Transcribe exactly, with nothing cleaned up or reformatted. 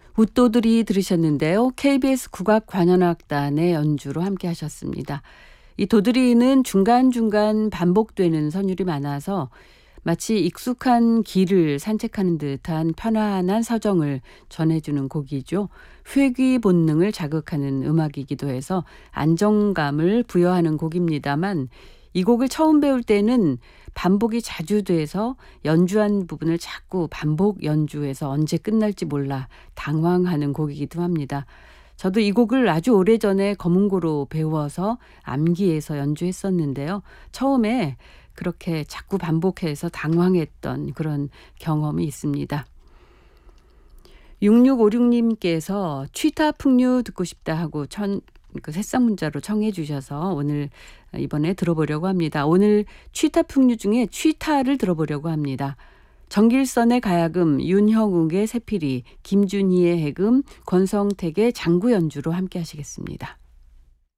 웃도들이 들으셨는데요. 케이비에스 국악관현악단의 연주로 함께 하셨습니다. 이 도드리는 중간중간 반복되는 선율이 많아서 마치 익숙한 길을 산책하는 듯한 편안한 서정을 전해주는 곡이죠. 회귀 본능을 자극하는 음악이기도 해서 안정감을 부여하는 곡입니다만 이 곡을 처음 배울 때는 반복이 자주 돼서 연주한 부분을 자꾸 반복 연주해서 언제 끝날지 몰라 당황하는 곡이기도 합니다. 저도 이 곡을 아주 오래전에 검은고로 배워서 암기해서 연주했었는데요. 처음에 그렇게 자꾸 반복해서 당황했던 그런 경험이 있습니다. 육육오육님께서 취타 풍류 듣고 싶다 하고 천, 그 새싹 문자로 청해 주셔서 오늘 이번에 들어보려고 합니다. 오늘 취타 풍류 중에 취타를 들어보려고 합니다. 정길선의 가야금, 윤형욱의 새피리, 김준희의 해금, 권성택의 장구 연주로 함께 하시겠습니다.